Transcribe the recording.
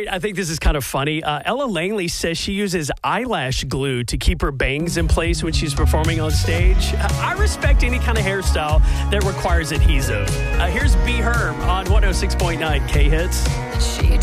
right, I think this is kind of funny. Ella Langley says she uses eyelash glue to keep her bangs in place when she's performing on stage. I respect any kind of hairstyle that requires adhesive. Here's B. Herb on 106.9 K-Hits.